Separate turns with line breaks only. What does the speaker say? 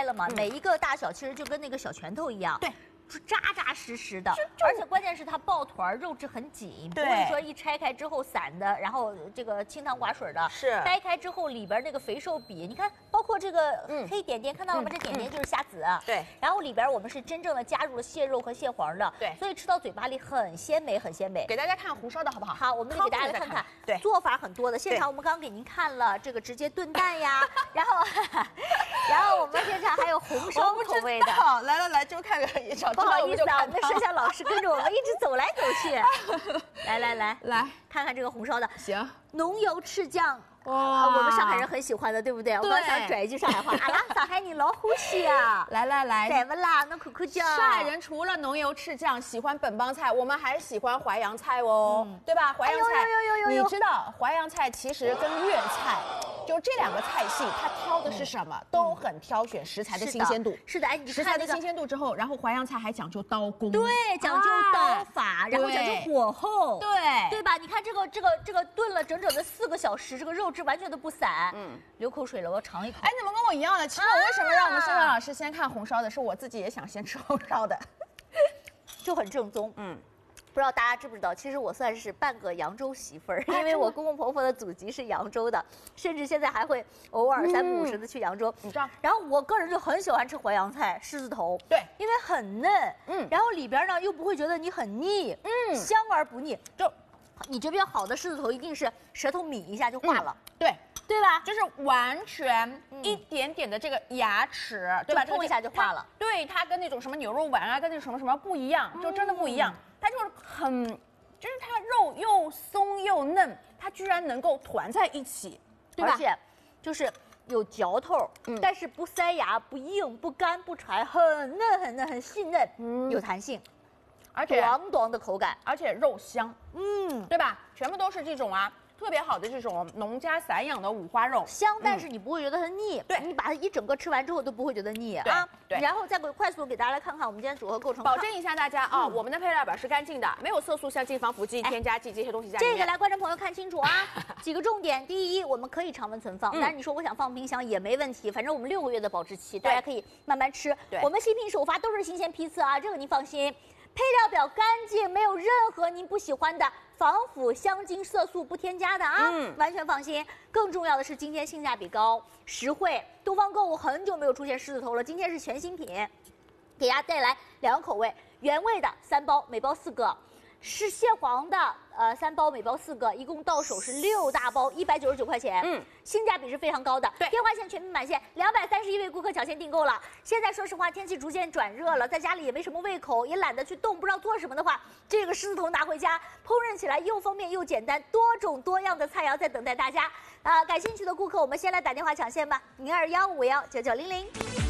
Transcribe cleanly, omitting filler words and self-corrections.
了嘛，每一个大小其实就跟那个小拳头一样。
对。
扎扎实实的，而且关键是它爆团，肉质很紧，不是说一拆开之后散的，然后这个清汤寡水的。
是
掰开之后里边那个肥瘦比，你看，包括这个黑点点，看到了吗？这点点就是虾子。
对。
然后里边我们是真正的加入了蟹肉和蟹黄的。
对。
所以吃到嘴巴里很鲜美，很鲜美。
给大家看红烧的好不好？
好，我们给大家来看看。
对。
做法很多的，现场我们刚刚给您看了这个直接炖蛋呀，然后我们现场还有红烧口味的。
好，来，就看看也想知道。
不好意思啊，我们的摄像老师跟着我们一直走来走去。来，看看这个红烧的，
行，
浓油赤酱。
哇，
我们上海人很喜欢的，对不对？我刚想拽一句上海话，阿拉上海人老欢喜啊！
来，
对不啦？那看酱。
上海人除了浓油赤酱喜欢本帮菜，我们还喜欢淮扬菜哦，对吧？淮扬菜，你知道淮扬菜其实跟粤菜，就这两个菜系，它挑的是什么？都很挑选食材的新鲜度。
是的，哎，你
食材的新鲜度之后，然后淮扬菜还讲究刀工，
对，讲究刀法，然后讲究火候，对吧？你看这个炖了整整的4个小时，这个肉。 完全都不散，流口水了，我要尝一口。
哎，你怎么跟我一样的？其实我为什么让我们摄像老师先看红烧的，是我自己也想先吃红烧的，
就很正宗。不知道大家知不知道，其实我算是半个扬州媳妇儿，因为我公公婆婆的祖籍是扬州的，甚至现在还会偶尔3不5时的去扬州。
你知道？
然后我个人就很喜欢吃淮扬菜、狮子头，
对，
因为很嫩，然后里边呢又不会觉得你很腻，香而不腻，就。 你这边好的狮子头一定是舌头抿一下就化了，对吧？
就是完全一点点的这个牙齿，对吧？
碰一下就化了。
对，它跟那种什么牛肉丸啊，跟那种什么不一样，就真的不一样。它就是就是它肉又松又嫩，它居然能够团在一起，对吧？
而且就是有嚼头，但是不塞牙、不硬、不干、不柴，很嫩、很细嫩，有弹性。
而且
短的口感，
而且肉香，对吧？全部都是这种啊，特别好的这种农家散养的五花肉，
香，但是你不会觉得它腻。对，你把它一整个吃完之后都不会觉得腻啊。对，然后再快速给大家来看看我们今天组合构成，
保证一下大家啊，我们的配料表是干净的，没有色素、香精、防腐剂、添加剂这些东西在里面。
这个来，观众朋友看清楚啊，几个重点。第一，我们可以常温存放，当然你说我想放冰箱也没问题，反正我们6个月的保质期，大家可以慢慢吃。我们新品首发都是新鲜批次啊，这个您放心。 配料表干净，没有任何您不喜欢的防腐、香精、色素不添加的啊，完全放心。更重要的是，今天性价比高、实惠。东方购物很久没有出现狮子头了，今天是全新品，给大家带来2个口味，原味的3包，每包4个。 是蟹黄的，3包每包4个，一共到手是6大包，199块钱，性价比是非常高的。对，电话线全民满线，231位顾客抢先订购了。现在说实话，天气逐渐转热了，在家里也没什么胃口，也懒得去动，不知道做什么的话，这个狮子头拿回家，烹饪起来又方便又简单，多种多样的菜肴在等待大家。感兴趣的顾客，我们先来打电话抢线吧，0215519900。